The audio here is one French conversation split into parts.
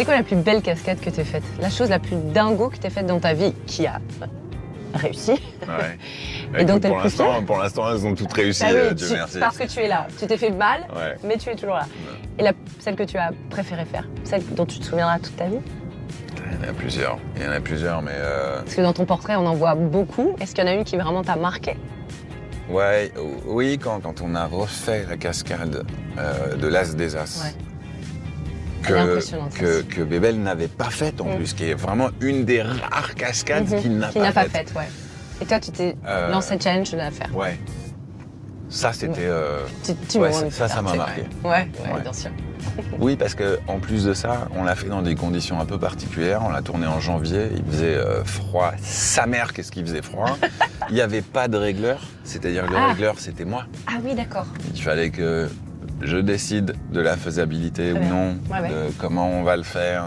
C'est quoi la plus belle cascade que t'aies faite? La chose la plus dingo que t'aies faite dans ta vie qui a réussi? Ouais. Et donc, t'es le plus fier? Pour l'instant, elles ont toutes réussi, Ah oui, Dieu merci. parce que tu es là. Tu t'es fait mal, Ouais. mais tu es toujours là. Ouais. Et celle que tu as préféré faire? Celle dont tu te souviendras toute ta vie? Il y en a plusieurs, mais... Parce que dans ton portrait, on en voit beaucoup. Est-ce qu'il y en a une qui vraiment t'a marqué? Ouais, oui, quand on a refait la cascade de l'As des As, Ouais. Elle est impressionnante, que Bébel n'avait pas faite en plus, qui est vraiment une des rares cascades qu'il n'a pas faite. Ouais. Et toi, tu t'es lancé le challenge de la faire? Ouais. Ça, c'était... ça m'a marqué. Ouais, bien sûr. Oui, parce qu'en plus de ça, on l'a fait dans des conditions un peu particulières. On l'a tourné en janvier, il faisait froid. Sa mère, qu'est-ce qu'il faisait froid. Il n'y avait pas de régleur, c'est-à-dire que le régleur, c'était moi. Ah oui, d'accord. Il fallait que je décide de la faisabilité ou non, de comment on va le faire.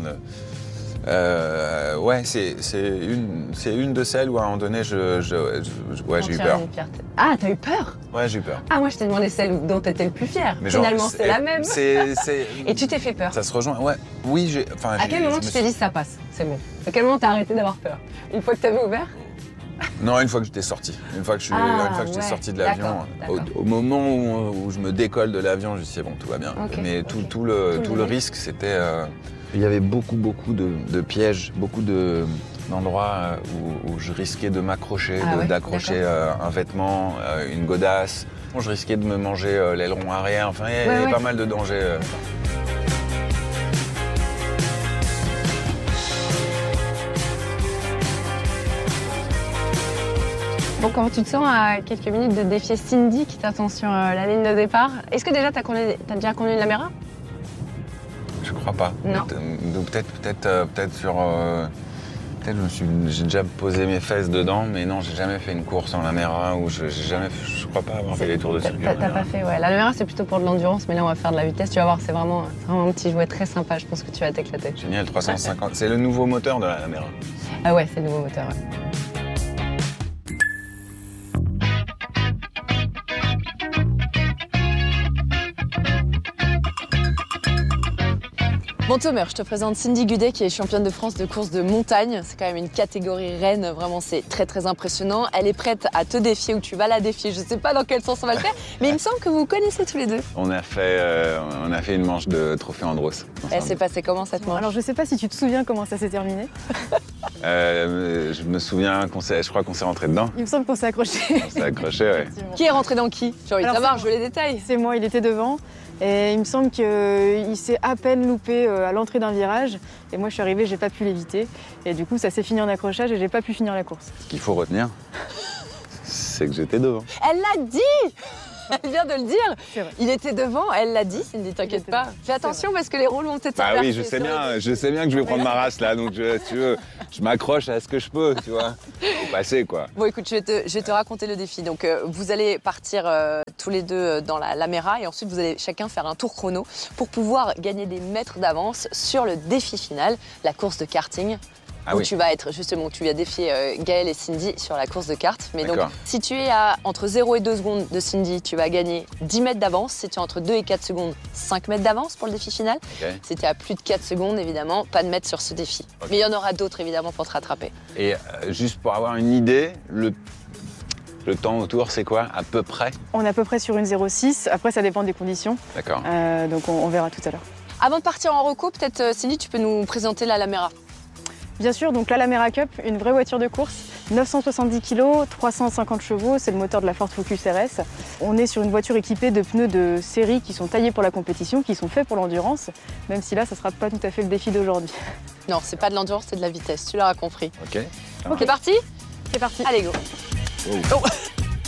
C'est une de celles où à un moment donné, j'ai eu peur. Ah, t'as eu peur? Ouais, j'ai eu peur. Ah, moi, je t'ai demandé celle dont t'étais le plus fier. Mais finalement, c'est la même. Et tu t'es fait peur? Ça se rejoint, ouais. Oui, à quel moment tu t'es dit ça passe, c'est bon? À quel moment t'as arrêté d'avoir peur? Une fois que t'avais ouvert? Non, une fois que j'étais sorti. Une fois que j'étais sorti de l'avion. Au moment où je me décolle de l'avion, je me suis dit, bon, tout va bien. Mais tout le risque, c'était... Il y avait beaucoup de pièges, beaucoup d'endroits où je risquais de m'accrocher, d'accrocher un vêtement, une godasse. Je risquais de me manger l'aileron arrière. Enfin, il y avait pas mal de dangers. Bon, comment tu te sens à quelques minutes de défier Cindy qui t'attend sur la ligne de départ? Est-ce que déjà t'as déjà conduit une Lamera? Je crois pas. Non. Peut-être sur... Peut-être j'ai déjà posé mes fesses dedans, mais non, j'ai jamais fait une course en Lamera ou je crois pas avoir fait les tours de circuit. T'as pas fait, ouais. La Lamera, c'est plutôt pour de l'endurance, mais là, on va faire de la vitesse. Tu vas voir, c'est vraiment un petit jouet très sympa. Je pense que tu vas t'éclater. Génial, 350. C'est le nouveau moteur de la Lamera. Ah ouais, c'est le nouveau moteur, ouais. Bon Thomas, je te présente Cindy Gudet qui est championne de France de course de montagne. C'est quand même une catégorie reine, vraiment c'est très impressionnant. Elle est prête à te défier ou tu vas la défier. Je sais pas dans quel sens on va le faire, mais il me semble que vous vous connaissez tous les deux. On a fait une manche de trophée Andros. Elle s'est passée comment cette manche? Alors je sais pas si tu te souviens comment ça s'est terminé. Je me souviens je crois qu'on s'est rentré dedans. Il me semble qu'on s'est accroché. On s'est accroché, ouais. Qui est rentré dans qui? J'ai envie de savoir, je veux les détails. C'est moi, il était devant. Et il me semble qu'il s'est à peine loupé à l'entrée d'un virage. Et moi, je suis arrivée, j'ai pas pu l'éviter. Et du coup, ça s'est fini en accrochage et j'ai pas pu finir la course. Ce qu'il faut retenir, c'est que j'étais devant. Elle l'a dit! Elle vient de le dire. Il était devant, elle l'a dit, Cindy, t'inquiète pas. Fais attention parce que les rôles vont peut-être oui, je sais bien que je vais prendre ma race là, donc si tu veux, je m'accroche à ce que je peux, tu vois. Faut passer, quoi. Bon, écoute, je vais te raconter le défi. Donc, vous allez partir tous les deux dans la Lamera et ensuite, vous allez chacun faire un tour chrono pour pouvoir gagner des mètres d'avance sur le défi final, la course de karting. Où tu vas être, justement, tu vas défier Gaël et Cindy sur la course de kart. Mais donc, si tu es à entre 0 et 2 secondes de Cindy, tu vas gagner 10 mètres d'avance. Si tu es entre 2 et 4 secondes, 5 mètres d'avance pour le défi final. Si tu es à plus de 4 secondes, évidemment, pas de mètres sur ce défi. Mais il y en aura d'autres, évidemment, pour te rattraper. Et juste pour avoir une idée, le temps autour, c'est quoi, à peu près? On est à peu près sur une 0,6. Après, ça dépend des conditions. D'accord. Donc, on verra tout à l'heure. Avant de partir en reco, peut-être, Cindy, tu peux nous présenter la Lamera. Bien sûr, donc la Lamera Cup, une vraie voiture de course, 970 kg, 350 chevaux, c'est le moteur de la Ford Focus RS. On est sur une voiture équipée de pneus de série qui sont taillés pour la compétition, qui sont faits pour l'endurance, même si là, ça ne sera pas tout à fait le défi d'aujourd'hui. Non, c'est pas de l'endurance, c'est de la vitesse, tu l'auras compris. Ok. C'est parti? C'est parti. Allez, go. Oh.